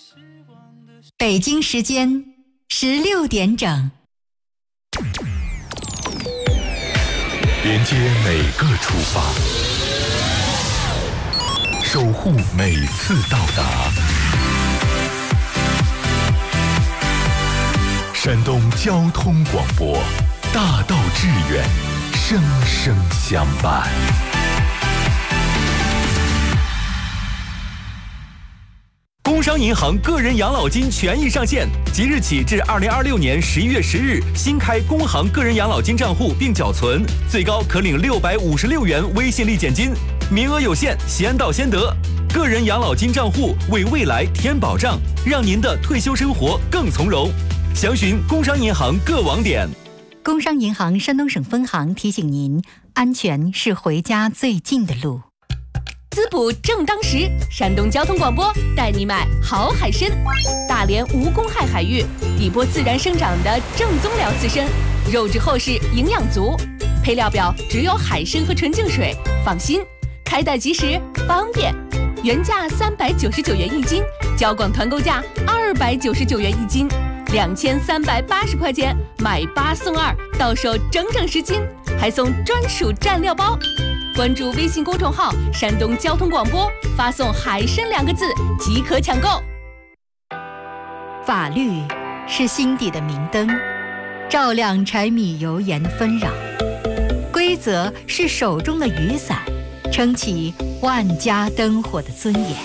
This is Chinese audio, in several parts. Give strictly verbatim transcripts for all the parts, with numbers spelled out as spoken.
北京时间十六点整， 连接每个出发，守护每次到达。山东交通广播，大道致远，生生相伴。 工商银行个人养老金权益上线，即日起至二零二六年十一月十日，新开工行个人养老金账户并缴存，最高可领六百五十六元微信立减金，名额有限，先到先得。个人养老金账户为未来添保障，让您的退休生活更从容。详询工商银行各网点。 工商银行山东省分行提醒您：安全是回家最近的路。 滋补正当时，山东交通广播带你买好海参，大连无公害海域，底波自然生长的正宗辽刺参，肉质厚实，营养足，配料表只有海参和纯净水，放心，开袋即时，方便。原价三百九十九元一斤，交广团购价二百九十九元一斤，两千三百八十块钱买八送二，到手整整十斤，还送专属蘸料包。关注微信公众号山东交通广播，发送海参两个字即可抢购。 法律是心底的明灯，照亮柴米油盐的纷扰；规则是手中的雨伞，撑起万家灯火的尊严。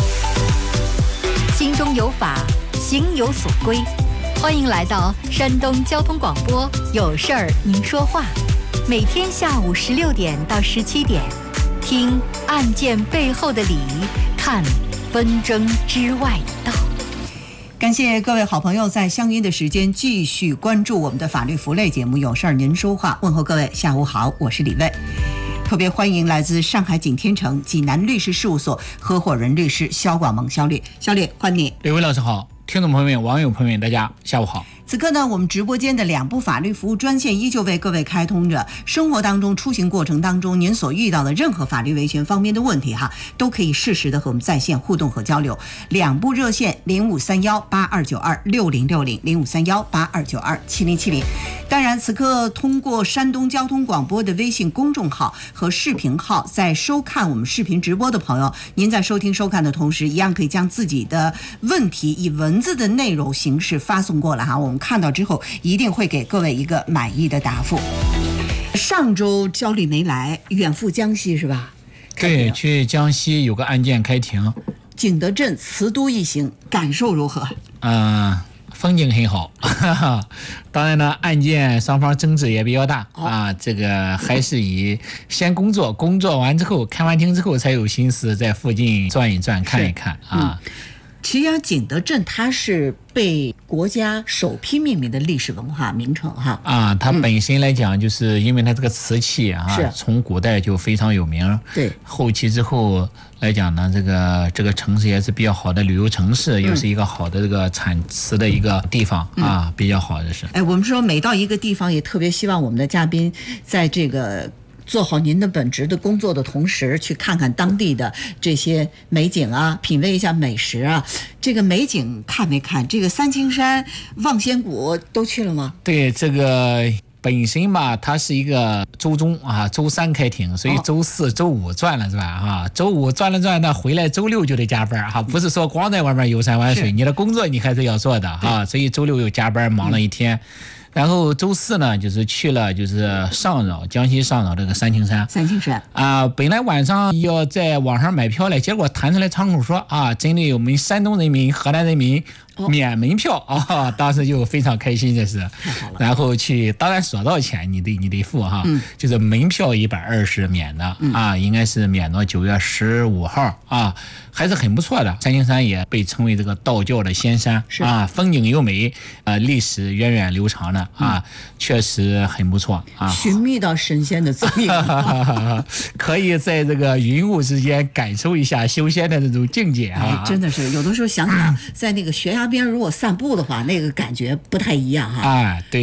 心中有法，行有所归。欢迎来到山东交通广播，有事儿您说话。每天下午十六点到十七点，听案件背后的理，看纷争之外的道。 感谢各位好朋友在相约的时间继续关注我们的法律福类节目，有事儿您说话。问候各位下午好，我是李卫。特别欢迎来自上海景天城济南律师事务所合伙人律师肖广蒙肖律，肖律欢迎你。 李卫老师好，听众朋友们、网友朋友们，大家下午好。 此刻呢，我们直播间的两部法律服务专线依旧为各位开通着。生活当中、出行过程当中，您所遇到的任何法律维权方面的问题哈，都可以适时的和我们在线互动和交流。两部热线零五三幺八二九二六零六零、零五三幺八二九二七零七零。当然，此刻通过山东交通广播的微信公众号和视频号，在收看我们视频直播的朋友，您在收听收看的同时，一样可以将自己的问题以文字的内容形式发送过来哈，我们看到之后一定会给各位一个满意的答复。上周焦虑没来，远赴江西是吧？ 对，去江西有个案件开庭， 景德镇瓷都一行，感受如何？ 嗯、呃，风景很好。当然呢，案件双方争执也比较大、哦、啊，这个还是以先工作，工作完之后，开完庭之后才有心思在附近转一转，看一看啊。 嗯，其实上景德镇它是被国家首批命名的历史文化名城哈啊，它本身来讲，就是因为它这个瓷器啊， 是从古代就非常有名。 对， 后期之后来讲呢，这个这个城市也是比较好的旅游城市，又、嗯、是一个好的这个产瓷的一个地方、嗯、啊，比较好的是。 哎，我们说每到一个地方，也特别希望我们的嘉宾在这个做好您的本职的工作的同时，去看看当地的这些美景啊，品味一下美食啊。这个美景看没看？这个三清山、望仙谷都去了吗？ 对，这个本身吧，它是一个周中啊，周三开庭，所以周四、周五转了转啊，周五转了转，那回来周六就得加班哈、啊，不是说光在外面游山玩水，你的工作你还是要做的啊，所以周六又加班忙了一天。嗯，然后周四呢，就是去了就是上饶，江西上饶这个三清山。 三清山啊，本来晚上要在网上买票嘞，结果弹出来窗口说啊，针对我们山东人民、河南人民免门票、哦、啊，当时就非常开心，这是。然后去，当然索道钱你得你得付哈、嗯，就是门票一百二十免的、嗯、啊，应该是免到九月十五号啊，还是很不错的。三清山也被称为这个道教的仙山啊，风景优美，呃，历史源远流长的啊、嗯，确实很不错啊。 寻觅到神仙的踪影， 可以在这个云雾之间感受一下修仙的这种境界啊！ 哎、真的是有的时候想想，在那个悬崖边如果散步的话，那个感觉不太一样哈。 啊，对。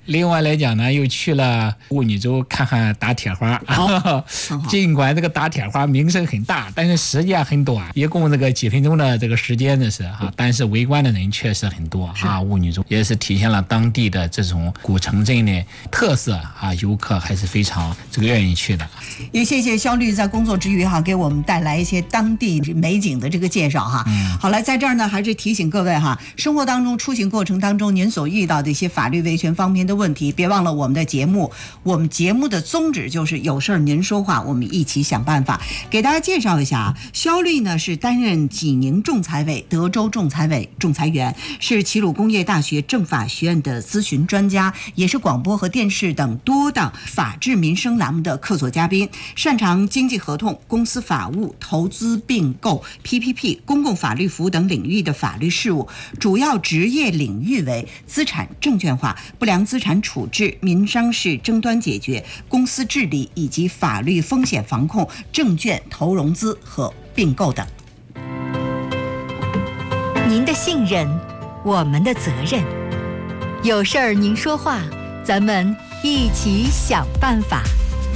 另外来讲呢，又去了妇女州看看打铁花。 哦、 尽管这个打铁花名声很大，但是时间很短，一共这个几分钟的这个时间的是哈，但是围观的人确实很多啊。妇女州也是体现了当地的这种古城镇的特色啊，游客还是非常这个愿意去的。 也谢谢肖律在工作之余哈，给我们带来一些当地美景的这个介绍哈。嗯、好了，在这儿呢，还是提醒各位哈，生活当中出行过程当中您所遇到的一些法律维权方面的问题，别忘了我们的节目，我们节目的宗旨就是有事儿您说话，我们一起想办法。给大家介绍一下啊，肖律呢是担任济宁仲裁委、德州仲裁委仲裁员，是齐鲁工业大学政法学院的咨询专家，也是广播和电视等多档法治民生栏目的客座嘉宾，擅长经济合同、公司法务、投资并购、P P P、公共法律服务等领域的法律事务，主要职业领域为资产证券化、不良资产处置、民商事争端解决、公司治理以及法律风险防控、证券投融资和并购等。 您的信任，我们的责任。有事儿您说话，咱们一起想办法。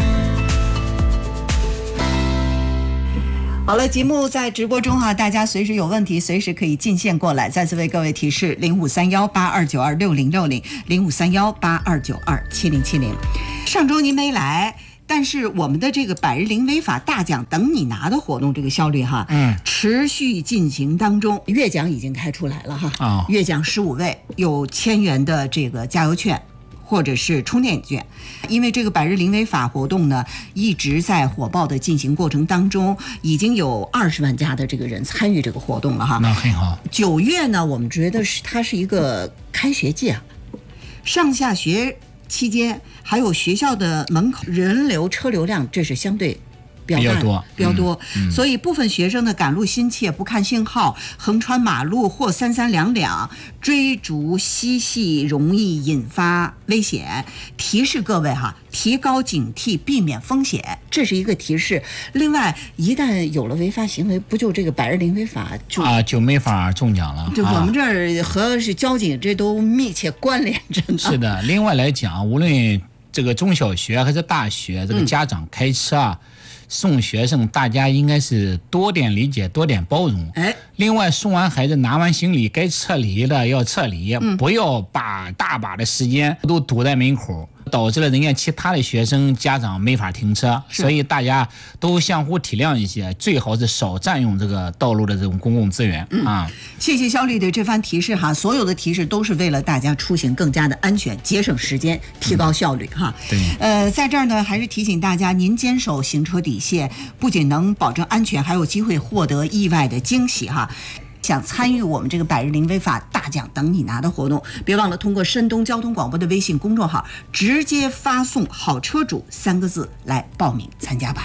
好了，节目在直播中哈，大家随时有问题，随时可以进线过来。再次为各位提示：零五三幺八二九二六零六零，零五三幺八二九二七零七零。上周您没来，但是我们的这个百日零违法大奖等你拿的活动，这个效率哈，嗯，持续进行当中。月奖已经开出来了哈，啊、哦，月奖十五位，有千元的这个加油券。或者是充电券，因为这个百日零违法活动呢，一直在火爆的进行过程当中，已经有二十万加的这个人参与这个活动了哈。 那很好。 九月呢，我们觉得是它是一个开学季啊，上下学期间还有学校的门口人流车流量，这是相对比较多， 比较多、嗯嗯，所以部分学生的赶路心切，不看信号，横穿马路或三三两两，追逐嬉戏，容易引发危险。提示各位哈，提高警惕，避免风险，这是一个提示。另外，一旦有了违法行为，不就这个百日零违法就啊就没法中奖了？ 就我们这儿和是交警这都密切关联着呢。 是的，另外来讲，无论这个中小学还是大学，这个家长开车啊。嗯送学生，大家应该是多点理解，多点包容。哎，另外送完孩子，拿完行李，该撤离的要撤离，嗯、不要把大把的时间都堵在门口，导致了人家其他的学生家长没法停车。所以大家都相互体谅一些，最好是少占用这个道路的这种公共资源、嗯、啊。 谢谢肖律的这番提示哈，所有的提示都是为了大家出行更加的安全，节省时间，提高效率、嗯、哈。 对。 呃，在这儿呢，还是提醒大家，您坚守行车底线，不仅能保证安全，还有机会获得意外的惊喜哈。想参与我们这个百日零违法大奖等你拿的活动，别忘了通过山东交通广播的微信公众号直接发送好车主三个字来报名参加吧。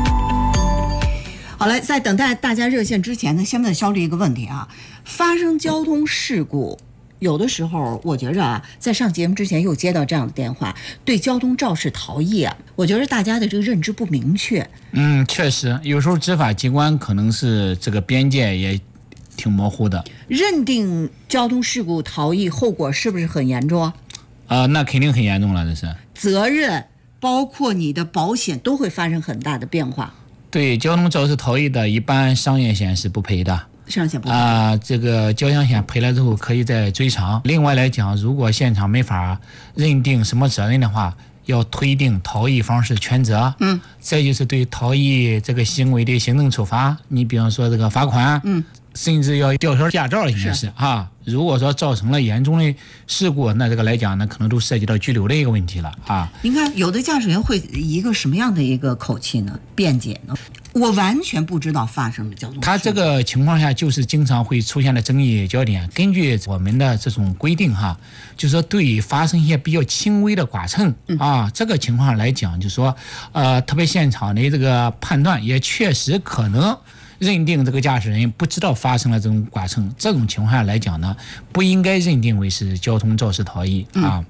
好了，在等待大家热线之前呢，先问肖律一个问题啊，发生交通事故有的时候我觉着啊，在上节目之前又接到这样的电话，对交通肇事逃逸啊，我觉得大家的这个认知不明确。 嗯，确实有时候执法机关可能是这个边界也挺模糊的， 认定交通事故逃逸后果是不是很严重啊？ 呃，那肯定很严重了，这是责任，包括你的保险都会发生很大的变化。 对，交通肇事逃逸的，一般商业险是不赔的。 商险不赔啊、呃，这个交强险赔了之后可以再追偿。另外来讲，如果现场没法认定什么责任的话，要推定逃逸方式全责。嗯，再就是对逃逸这个行为的行政处罚，你比方说这个罚款，嗯，甚至要吊销驾照，应该是啊。如果说造成了严重的事故，那这个来讲呢，可能都涉及到拘留的一个问题了啊。 您看，有的驾驶员会以一个什么样的一个口气呢？辩解呢？我完全不知道发生了交通事故。 他这个情况下就是经常会出现的争议焦点。根据我们的这种规定哈，就是说对于发生一些比较轻微的剐蹭、嗯、啊，这个情况来讲，就是说呃，特别现场的这个判断也确实可能认定这个驾驶人不知道发生了这种剐蹭，这种情况下来讲呢，不应该认定为是交通肇事逃逸啊。 嗯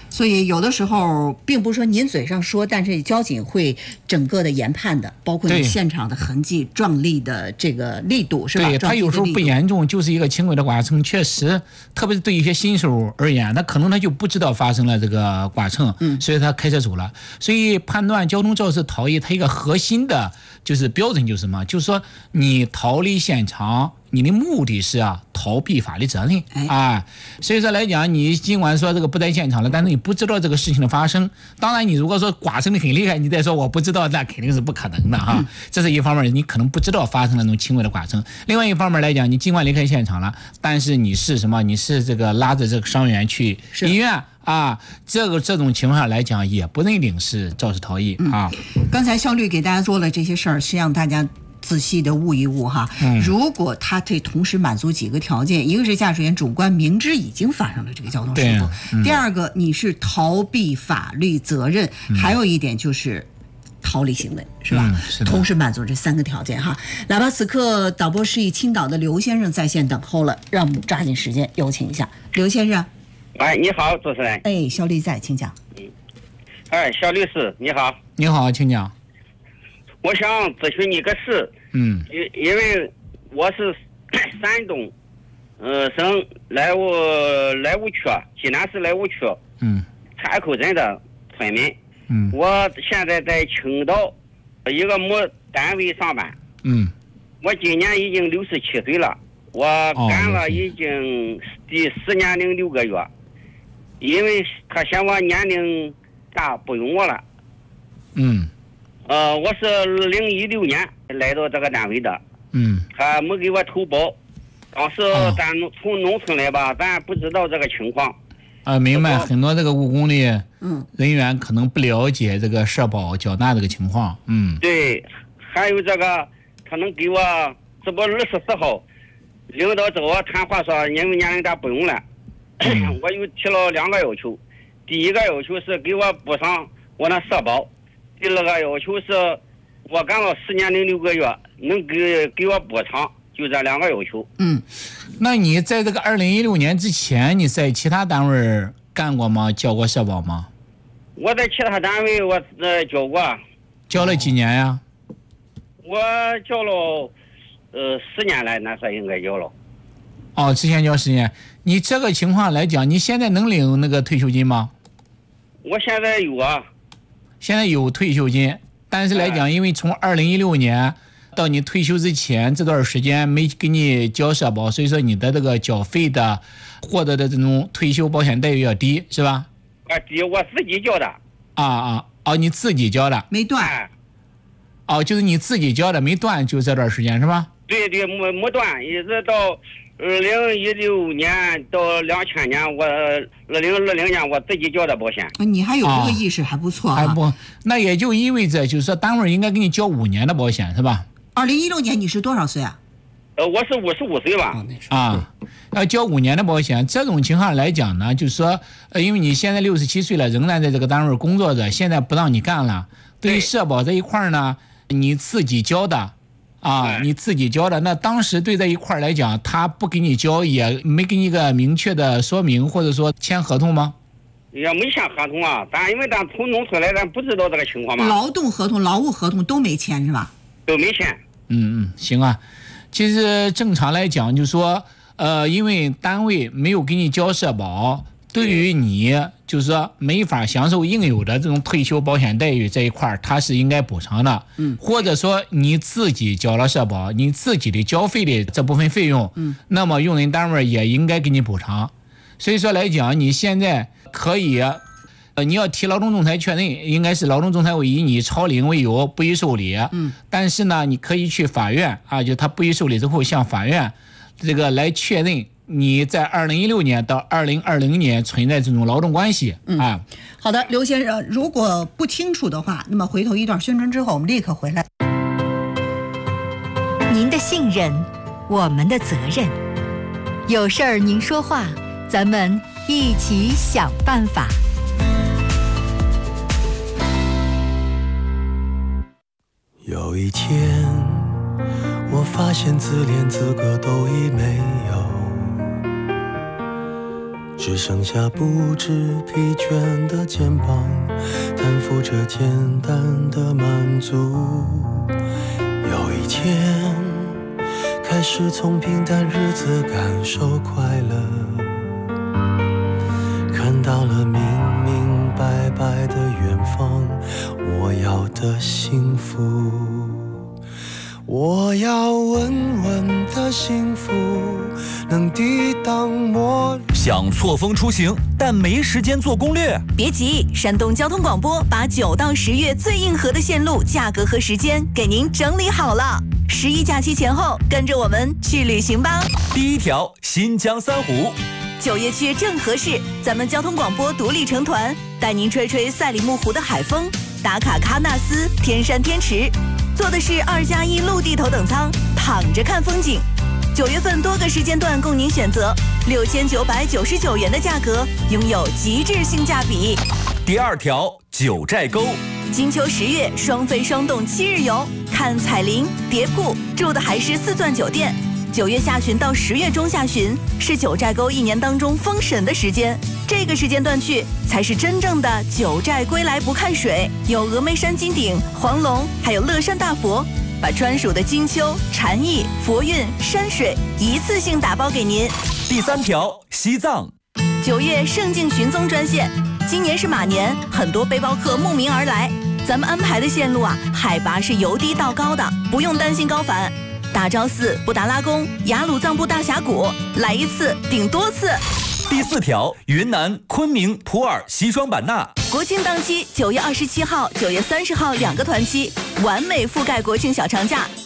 所以有的时候并不是说您嘴上说，但是交警会整个的研判的，包括你现场的痕迹、撞力的这个力度，是吧？ 对，他有时候不严重，就是一个轻微的剐蹭，确实，特别是对一些新手而言，他可能他就不知道发生了这个剐蹭，嗯，所以他开车走了。所以判断交通肇事逃逸，它一个核心的就是标准就是什么？就是说你逃离现场。你的目的是啊逃避法律责任啊，所以说来讲，你尽管说这个不在现场了，但是你不知道这个事情的发生。当然，你如果说剐蹭的很厉害，你再说我不知道，那肯定是不可能的哈。这是一方面，你可能不知道发生了那种轻微的剐蹭。另外一方面来讲，你尽管离开现场了，但是你是什么？你是这个拉着这个伤员去医院啊，这个这种情况下来讲，也不认定是肇事逃逸啊。 嗯、刚才肖律给大家说了这些事儿，是让大家仔细的悟一悟哈，嗯、如果他这同时满足几个条件，一个是驾驶员主观明知已经发生了这个交通事故，嗯、第二个你是逃避法律责任，嗯、还有一点就是逃离行为，是吧？嗯、是同时满足这三个条件哈。来吧，此刻导播示意青岛的刘先生在线等候了，让我们抓紧时间有请一下刘先生。 哎，你好，主持人。 哎，肖律在，请讲。 嗯，哎，肖律师，你好。 你好，请讲。 我想咨询你个事， 嗯， 因因为我是山东，呃省莱芜莱芜区济南市莱芜区， 嗯， 岔口镇的村民， 嗯， 我现在在青岛一个某单位上班， 嗯， 我今年已经六十七岁了，我干了已经第十年零六个月，因为他嫌我年龄大不用我了， 嗯。 呃，我是二零一六年来到这个单位的， 嗯， 他没给我投保，当时咱从农村来吧，咱不知道这个情况。 啊，明白，很多这个务工的嗯人员可能不了解这个社保缴纳这个情况，嗯， 对，还有这个，他能给我，这不二十四号，领导找我谈话说，因为年龄大不用了，嗯、我又提了两个要求，第一个要求是给我补上我那社保。第二个要求是，我干了十年零六个月，能给给我补偿，就这两个要求。 嗯，那你在这个二零一六年之前，你在其他单位干过吗？交过社保吗？ 我在其他单位我呃交过。 交了几年呀？ 我交了，呃十年了，那是应该交了。 哦，之前交十年。你这个情况来讲，你现在能领那个退休金吗？ 我现在有啊。 现在有退休金，但是来讲，因为从二零一六年到你退休之前这段时间没给你交社保，所以说你的这个缴费的获得的这种退休保险待遇要低，是吧？ 啊，低，我自己交的。 啊啊哦，你自己交的， 没断。 哦，就是你自己交的没断，就这段时间是吧？ 对对，没没断，一直到二零一六年到两千年，我二零二零年我自己交的保险。 你还有这个意识，还不错、啊。 还不，那也就意味着就是说单位应该给你交五年的保险，是吧？ 二零一六年你是多少岁啊？ 呃，我是五十五岁吧。 哦、啊，要交五年的保险，这种情况来讲呢，就是说，呃，因为你现在六十七岁了，仍然在这个单位工作着，现在不让你干了。对于社保这一块呢，你自己交的。啊，你自己交的，那当时对这一块来讲，他不给你交，也没给你一个明确的说明，或者说签合同吗？ 也没签合同啊，咱因为咱从农村来，咱不知道这个情况嘛。 劳动合同、劳务合同都没签是吧？ 都没签。 嗯嗯，行啊。其实正常来讲，就是说，呃，因为单位没有给你交社保，对于你就是说没法享受应有的这种退休保险待遇这一块，它是应该补偿的。嗯，或者说你自己交了社保，你自己的交费的这部分费用，嗯，那么用人单位也应该给你补偿。所以说来讲，你现在可以，呃，你要提劳动仲裁确认，应该是劳动仲裁委以你超龄为由不予受理。嗯，但是呢，你可以去法院啊，就他不予受理之后，向法院这个来确认。你在二零一六年到二零二零年存在这种劳动关系啊、嗯？ 好的，刘先生，如果不清楚的话，那么回头一段宣传之后，我们立刻回来。 您的信任，我们的责任。有事儿您说话，咱们一起想办法。 有一天，我发现自怜资格都已没有。 只剩下不知疲倦的肩膀，担负着简单的满足。有一天，开始从平淡日子感受快乐，看到了明明白白的远方，我要的幸福。我要稳稳的幸福，能抵挡末日。 想错峰出行，但没时间做攻略？ 别急，山东交通广播把九到十月最硬核的线路、价格和时间给您整理好了。十一假期前后，跟着我们去旅行吧。 第一条，新疆三湖。 九月去正合适，咱们交通广播独立成团，带您吹吹赛里木湖的海风，打卡喀纳斯、天山天池。坐的是二加一陆地头等舱，躺着看风景。九月份多个时间段供您选择，六千九百九十九元的价格，拥有极致性价比。 第二条，九寨沟。 金秋十月双飞双动七日游，看彩林、蝶瀑，住的还是四钻酒店。九月下旬到十月中下旬是九寨沟一年当中封神的时间，这个时间段去才是真正的九寨归来不看水，有峨眉山金顶、黄龙，还有乐山大佛，把专属的金秋、禅意、佛韵、山水一次性打包给您。 第三条，西藏。 九月圣境寻踪专线，今年是马年，很多背包客慕名而来，咱们安排的线路啊，海拔是由低到高的，不用担心高反。大昭寺、布达拉宫、雅鲁藏布大峡谷，来一次顶多次。 第四条，云南昆明、普洱、西双版纳。 国庆档期，九月二十七号、九月三十号两个团期，完美覆盖国庆小长假。